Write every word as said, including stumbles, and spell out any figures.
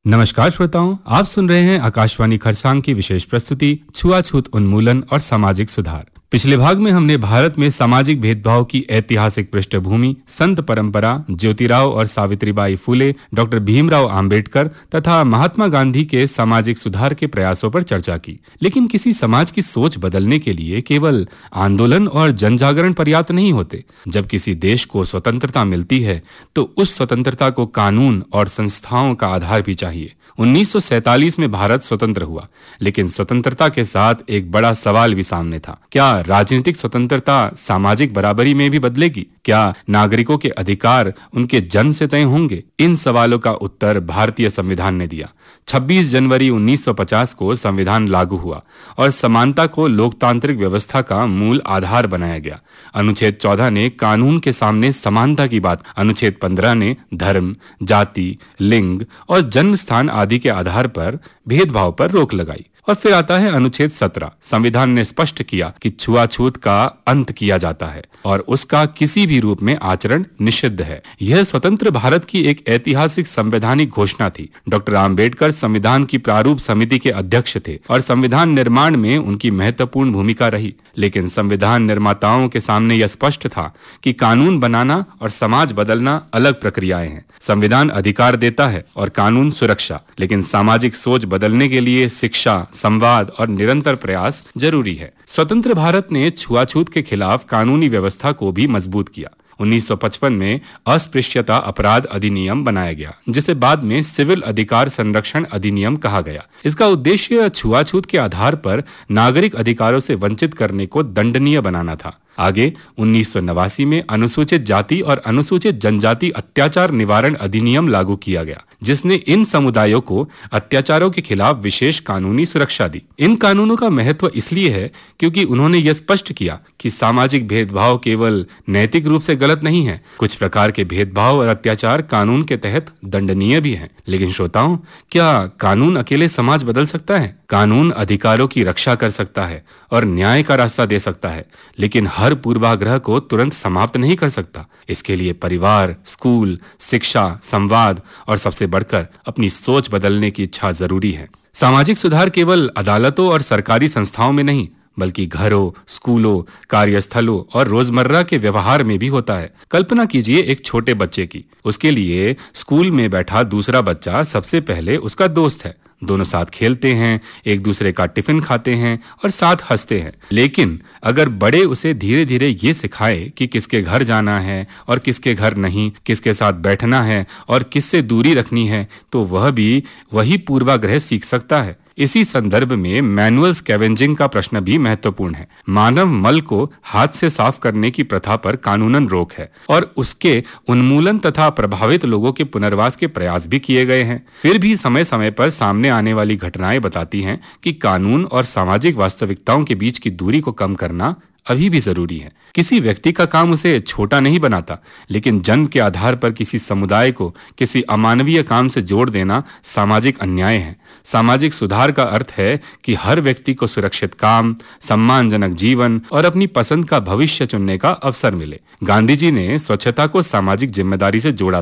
नमस्कार श्रोताओं, आप सुन रहे हैं आकाशवाणी खरसांग की विशेष प्रस्तुति छुआछूत उन्मूलन और सामाजिक सुधार। पिछले भाग में हमने भारत में सामाजिक भेदभाव की ऐतिहासिक पृष्ठभूमि, संत परंपरा, ज्योतिराव और सावित्रीबाई फुले, डॉक्टर भीमराव आम्बेडकर तथा महात्मा गांधी के सामाजिक सुधार के प्रयासों पर चर्चा की। लेकिन किसी समाज की सोच बदलने के लिए केवल आंदोलन और जन जागरण पर्याप्त नहीं होते। जब किसी देश को स्वतंत्रता मिलती है तो उस स्वतंत्रता को कानून और संस्थाओं का आधार भी चाहिए। उन्नीस सौ सैंतालीस में भारत स्वतंत्र हुआ, लेकिन स्वतंत्रता के साथ एक बड़ा सवाल भी सामने था। क्या राजनीतिक स्वतंत्रता सामाजिक बराबरी में भी बदलेगी? क्या नागरिकों के अधिकार उनके जन्म से तय होंगे? इन सवालों का उत्तर भारतीय संविधान ने दिया। छब्बीस जनवरी उन्नीस सौ पचास को संविधान लागू हुआ और समानता को लोकतांत्रिक व्यवस्था का मूल आधार बनाया गया। अनुच्छेद चौदह ने कानून के सामने समानता की बात, अनुच्छेद पंद्रह ने धर्म, जाति, लिंग और जन्म स्थान आदि के आधार पर भेदभाव पर रोक लगाई। और फिर आता है अनुच्छेद सत्रह। संविधान ने स्पष्ट किया कि छुआछूत का अंत किया जाता है और उसका किसी भी रूप में आचरण निषिद्ध है। यह स्वतंत्र भारत की एक ऐतिहासिक संवैधानिक घोषणा थी। डॉक्टर आम्बेडकर संविधान की प्रारूप समिति के अध्यक्ष थे और संविधान निर्माण में उनकी महत्वपूर्ण भूमिका रही। लेकिन संविधान निर्माताओं के सामने यह स्पष्ट था कि कानून बनाना और समाज बदलना अलग प्रक्रियाएं हैं। संविधान अधिकार देता है और कानून सुरक्षा, लेकिन सामाजिक सोच बदलने के लिए शिक्षा, संवाद और निरंतर प्रयास जरूरी है। स्वतंत्र भारत ने छुआछूत के खिलाफ कानूनी व्यवस्था को भी मजबूत किया। उन्नीस सौ पचपन में अस्पृश्यता अपराध अधिनियम बनाया गया, जिसे बाद में सिविल अधिकार संरक्षण अधिनियम कहा गया। इसका उद्देश्य छुआछूत के आधार पर नागरिक अधिकारों से वंचित करने को दंडनीय बनाना था। आगे उन्नीस सौ नवासी में अनुसूचित जाति और अनुसूचित जनजाति अत्याचार निवारण अधिनियम लागू किया गया, जिसने इन समुदायों को अत्याचारों के खिलाफ विशेष कानूनी सुरक्षा दी। इन कानूनों का महत्व इसलिए है क्योंकि उन्होंने यह स्पष्ट किया कि सामाजिक भेदभाव केवल नैतिक रूप से गलत नहीं है। कुछ प्रकार के भेदभाव और अत्याचार कानून के तहत दंडनीय भी हैं। लेकिन श्रोताओं, क्या कानून अकेले समाज बदल सकता है? कानून अधिकारों की रक्षा कर सकता है और न्याय का रास्ता दे सकता है, लेकिन हर पूर्वाग्रह को तुरंत समाप्त नहीं कर सकता। इसके लिए परिवार, स्कूल, शिक्षा, संवाद और सबसे बढ़कर अपनी सोच बदलने की इच्छा जरूरी है। सामाजिक सुधार केवल अदालतों और सरकारी संस्थाओं में नहीं, बल्कि घरों, स्कूलों, कार्यस्थलों और रोजमर्रा के व्यवहार में भी होता है। कल्पना कीजिए एक छोटे बच्चे की। उसके लिए स्कूल में बैठा दूसरा बच्चा सबसे पहले उसका दोस्त है। दोनों साथ खेलते हैं, एक दूसरे का टिफिन खाते हैं और साथ हंसते हैं। लेकिन अगर बड़े उसे धीरे धीरे ये सिखाए कि किसके घर जाना है और किसके घर नहीं, किसके साथ बैठना है और किससे दूरी रखनी है, तो वह भी वही पूर्वाग्रह सीख सकता है। इसी संदर्भ में मैनुअल स्कैवेंजिंग का प्रश्न भी महत्वपूर्ण है। मानव मल को हाथ से साफ करने की प्रथा पर कानूनन रोक है और उसके उन्मूलन तथा प्रभावित लोगों के पुनर्वास के प्रयास भी किए गए हैं। फिर भी समय समय पर सामने आने वाली घटनाएं बताती हैं कि कानून और सामाजिक वास्तविकताओं के बीच की दूरी को कम करना अभी भी जरूरी है। किसी व्यक्ति का काम उसे छोटा नहीं बनाता, लेकिन जन्म के आधार पर किसी समुदाय को किसी अमानवीय काम से जोड़ देना सामाजिक अन्याय है। सामाजिक सुधार का अर्थ है कि हर व्यक्ति को सुरक्षित काम, सम्मानजनक जीवन और अपनी पसंद का भविष्य चुनने का अवसर मिले। गांधी जी ने स्वच्छता को सामाजिक जिम्मेदारी से जोड़ा